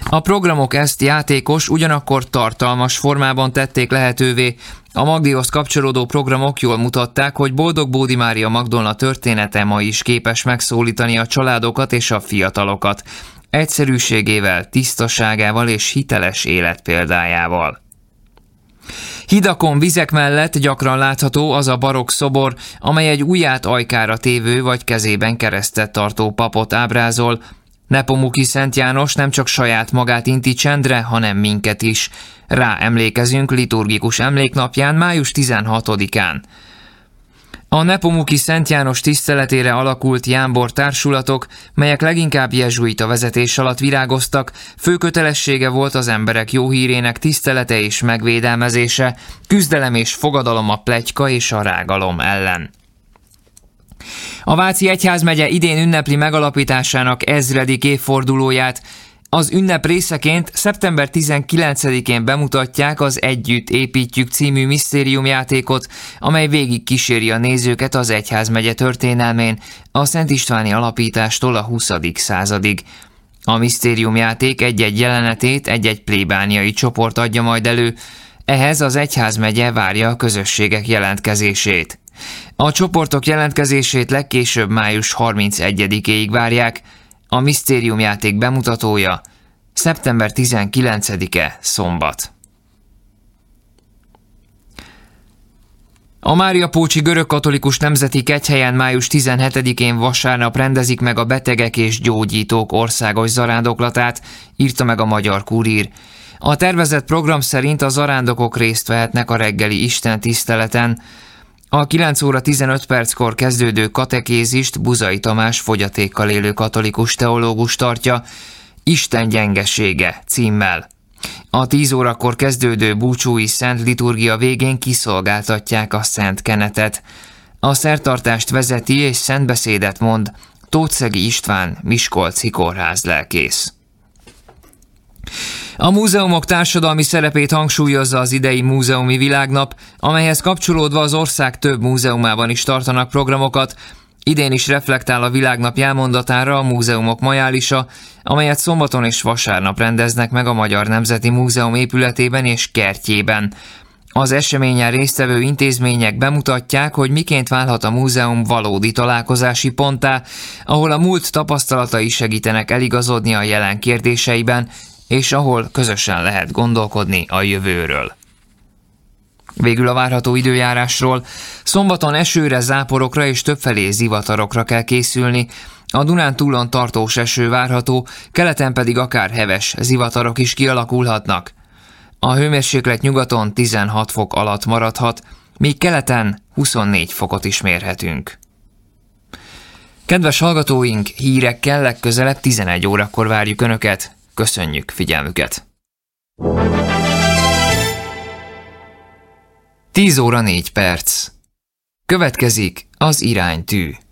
A programok ezt játékos, ugyanakkor tartalmas formában tették lehetővé. A Magdihoz kapcsolódó programok jól mutatták, hogy Boldog Bódi Mária Magdolna története ma is képes megszólítani a családokat és a fiatalokat. Egyszerűségével, tisztaságával és hiteles életpéldájával. Hidakon, vizek mellett gyakran látható az a barokk szobor, amely egy ujját ajkára tévő vagy kezében keresztet tartó papot ábrázol. Nepomuki Szent János nem csak saját magát inti csendre, hanem minket is. Rá emlékezünk liturgikus emléknapján, május 16-án. A Nepomuki Szent János tiszteletére alakult jámbor társulatok, melyek leginkább jezsuita vezetés alatt virágoztak, fő kötelessége volt az emberek jó hírének tisztelete és megvédelmezése, küzdelem és fogadalom a pletyka és a rágalom ellen. A Váci Egyházmegye idén ünnepli megalapításának 1000. évfordulóját. Az ünnep részeként szeptember 19-én bemutatják az Együtt építjük című misztériumjátékot, amely végig kíséri a nézőket az egyházmegye történelmén, a Szent Istváni alapítástól a 20. századig. A misztériumjáték egy-egy jelenetét egy-egy plébániai csoport adja majd elő, ehhez az egyházmegye várja a közösségek jelentkezését. A csoportok jelentkezését legkésőbb május 31-éig várják. A misztériumjáték bemutatója szeptember 19-e szombat. A Máriapócsi Görögkatolikus Nemzeti Kegyhelyen május 17-én vasárnap rendezik meg a betegek és gyógyítók országos zarándoklatát, írta meg a Magyar Kurír. A tervezett program szerint a zarándokok részt vehetnek a reggeli istentiszteleten. A 9 óra 15 perckor kezdődő katekézist Buzai Tamás fogyatékkal élő katolikus teológus tartja, Isten gyengesége címmel. A 10 órakor kezdődő búcsúi szent liturgia végén kiszolgáltatják a Szent Kenetet. A szertartást vezeti és szentbeszédet mond Tótszegi István miskolci kórház lelkész. A múzeumok társadalmi szerepét hangsúlyozza az idei múzeumi világnap, amelyhez kapcsolódva az ország több múzeumában is tartanak programokat. Idén is reflektál a világnap jelmondatára a múzeumok majálisa, amelyet szombaton és vasárnap rendeznek meg a Magyar Nemzeti Múzeum épületében és kertjében. Az eseményen résztvevő intézmények bemutatják, hogy miként válhat a múzeum valódi találkozási ponttá, ahol a múlt tapasztalatai segítenek eligazodni a jelen kérdéseiben, és ahol közösen lehet gondolkodni a jövőről. Végül a várható időjárásról. Szombaton esőre, záporokra és többfelé zivatarokra kell készülni. A Dunántúlon tartós eső várható, keleten pedig akár heves zivatarok is kialakulhatnak. A hőmérséklet nyugaton 16 fok alatt maradhat, míg keleten 24 fokot is mérhetünk. Kedves hallgatóink, hírekkel legközelebb 11 órakor várjuk Önöket. Köszönjük figyelmüket! 10 óra 4 perc. Következik az iránytű.